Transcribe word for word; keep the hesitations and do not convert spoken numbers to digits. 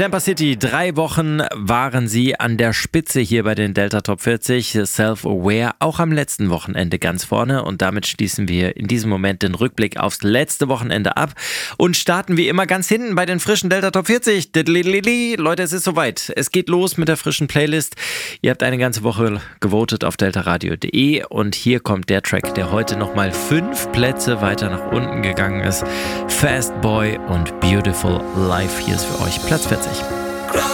Tampa City, drei Wochen waren sie an der Spitze hier bei den Delta Top vierzig. Self-Aware auch am letzten Wochenende ganz vorne. Und damit schließen wir in diesem Moment den Rückblick aufs letzte Wochenende ab und starten wie immer ganz hinten bei den frischen Delta Top vierzig. Leute, es ist soweit. Es geht los mit der frischen Playlist. Ihr habt eine ganze Woche gewotet auf deltaradio punkt de und hier kommt der Track, der heute nochmal fünf Plätze weiter nach unten gegangen ist. Fast Boy und Beautiful Life. Hier ist für euch Platz vierzig.